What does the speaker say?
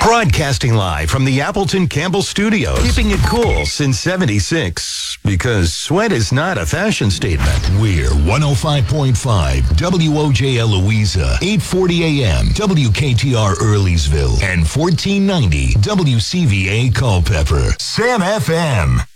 Broadcasting live from the Appleton Campbell Studios. Keeping it cool since 76. Because sweat is not a fashion statement. We're 105.5 WOJL Louisa, 840 AM, WKTR Earleysville, and 1490 WCVA Culpeper. Sam FM.